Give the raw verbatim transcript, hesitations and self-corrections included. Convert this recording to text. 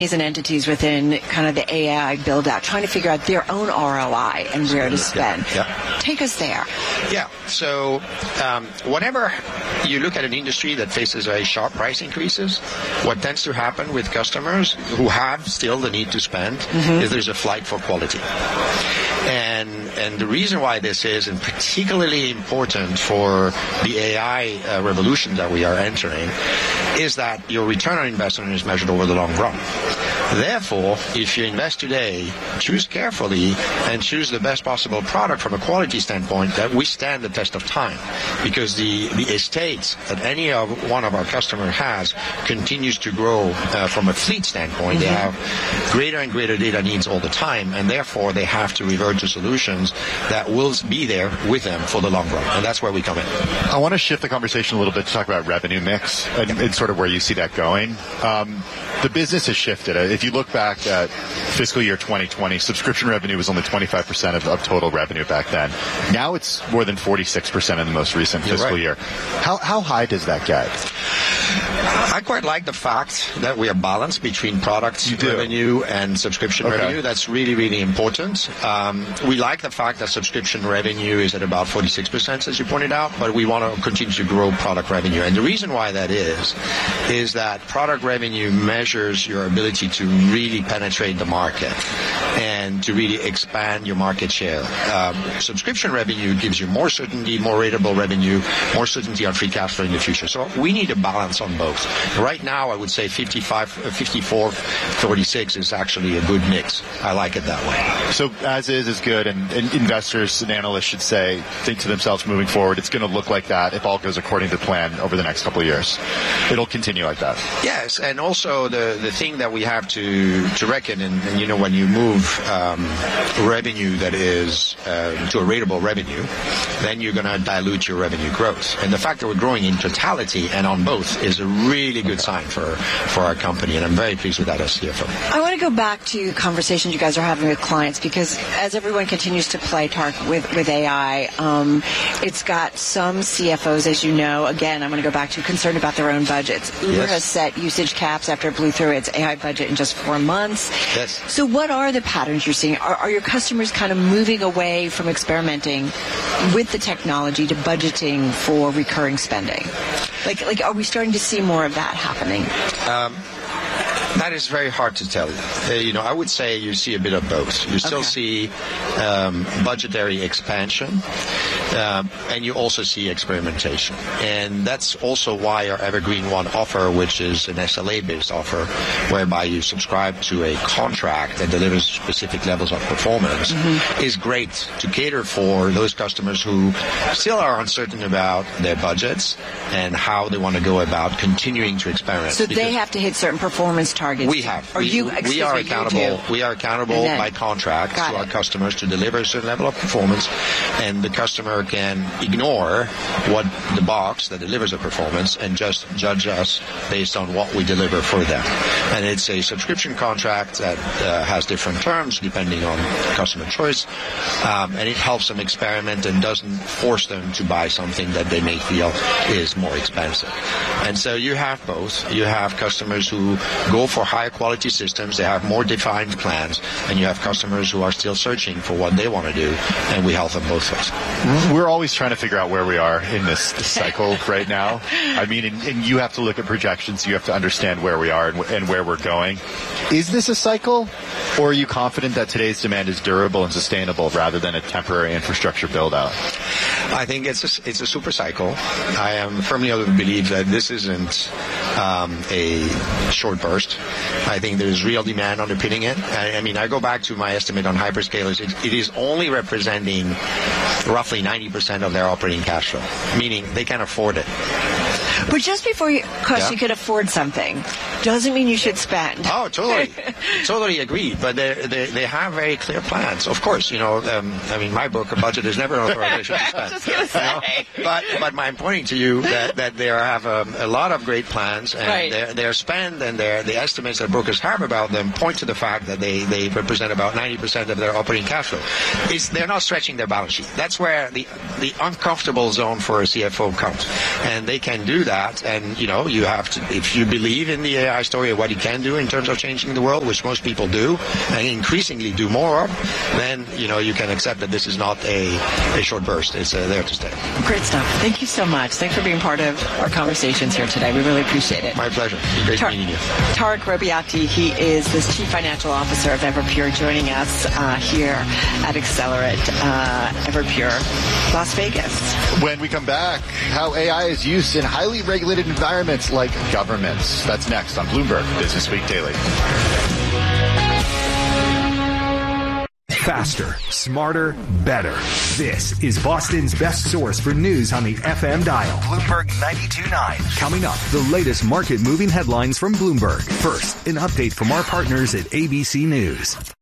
and entities within kind of the A I build out trying to figure out their own R O I and where to spend. Yeah. Yeah. Take us there. Yeah. So um, whenever you look at an industry that faces very sharp price increases, what tends to happen with customers who have still the need to spend mm-hmm. is there's a flight for quality. And and the reason why this is, and particularly important for the A I uh, revolution that we are entering, is that your return on investment is measured over the long run. Therefore, if you invest today, choose carefully and choose the best possible product from a quality standpoint that we stand the test of time. Because the, the estate that any of one of our customers has continues to grow uh, from a fleet standpoint. Mm-hmm. They have greater and greater data needs all the time, and therefore they have to revert to solutions that will be there with them for the long run. And that's where we come in. I want to shift the conversation a little bit to talk about revenue mix and, yeah. and sort of where you see that going. Um, the business has shifted. If you look back at fiscal year twenty twenty, subscription revenue was only twenty-five percent of, of total revenue back then. Now it's more than forty-six percent in the most recent You're fiscal right. year. How, how high does that get? I quite like the fact that we are balanced between product revenue and subscription okay. revenue. That's really, really important. Um, we like the fact that subscription revenue is at about forty-six percent, as you pointed out, but we want to continue to grow product revenue. And the reason why that is, is that product revenue measures your ability to really penetrate the market and to really expand your market share. Um, subscription revenue gives you more certainty, more ratable revenue, more certainty on free cash flow in the future. So we need a balance on both. Right now, I would say fifty-five, fifty-four, forty-six is actually a good mix. I like it that way. So as is is good, and, and investors and analysts should say, think to themselves moving forward, it's going to look like that if all goes according to plan over the next couple of years. It'll continue like that. Yes, and also the, the thing that we have to, to reckon, and, and you know, when you move um, revenue that is uh, to a ratable revenue, then you're going to dilute your revenue growth. And the fact that we're growing in totality and on both is a really good sign for, for our company, and I'm very pleased with that as C F O. I want to go back to conversations you guys are having with clients, because as everyone continues to play talk with, with A I, um, it's got some C F Os, as you know, again, I'm going to go back to concerned about their own budgets. Uber yes. has set usage caps after it blew through its A I budget in just four months. Yes. So what are the patterns you're seeing? Are, are your customers kind of moving away from experimenting with the technology to budgeting for recurring spending? Like, like, are we starting to see more of that happening? Um, That is very hard to tell. Uh, you know, I would say you see a bit of both. You still okay. see um, budgetary expansion, uh, and you also see experimentation. And that's also why our Evergreen One offer, which is an S L A-based offer, whereby you subscribe to a contract that delivers specific levels of performance, mm-hmm. is great to cater for those customers who still are uncertain about their budgets and how they want to go about continuing to experiment. So they have to hit certain performance targets. We have. Or we, you, we are me, accountable. We are accountable then, by contract to it. our customers to deliver a certain level of performance, and the customer can ignore what the box that delivers the performance and just judge us based on what we deliver for them. And it's a subscription contract that uh, has different terms depending on customer choice, um, and it helps them experiment and doesn't force them to buy something that they may feel is more expensive. And so you have both. You have customers who go for higher quality systems, they have more defined plans, and you have customers who are still searching for what they want to do, and we help them both ways. We're always trying to figure out where we are in this, this cycle right now. I mean, and, and you have to look at projections, you have to understand where we are and, and where we're going. Is this a cycle, or are you confident that today's demand is durable and sustainable rather than a temporary infrastructure build-out? I think it's a, it's a super cycle. I am firmly of the belief that this isn't um, a short burst. I think there's real demand underpinning it. I, I mean, I go back to my estimate on hyperscalers. It, it is only representing roughly ninety percent of their operating cash flow, meaning they can afford it. But just before you, cause yeah. you can afford something, doesn't mean you should spend. Oh, totally. Totally agree. But they, they they have very clear plans. Of course, you know, um, I mean, my book, a budget is never an authorization to spend. I was just going to say. You know? But, but I'm pointing to you that, that they have a, a lot of great plans, and right. their, their spend and their the estimates that brokers have about them point to the fact that they, they represent about ninety percent of their operating cash flow. It's, they're not stretching their balance sheet. That's where the, the uncomfortable zone for a C F O comes. And they can do that. And, you know, you have to, if you believe in the A A I story of what it can do in terms of changing the world, which most people do, and increasingly do more of, then, you know, you can accept that this is not a, a short burst. It's uh, there to stay. Great stuff. Thank you so much. Thanks for being part of our conversations here today. We really appreciate it. My pleasure. Great Tar- meeting you. Tarek Robbiati, he is the Chief Financial Officer of Everpure, joining us uh, here at Accelerate uh, Everpure, Las Vegas. When we come back, how A I is used in highly regulated environments like governments. That's next on Bloomberg Business Week Daily. Faster, smarter, better. This is Boston's best source for news on the F M dial. Bloomberg ninety-two point nine. Coming up, the latest market-moving headlines from Bloomberg. First, an update from our partners at A B C News.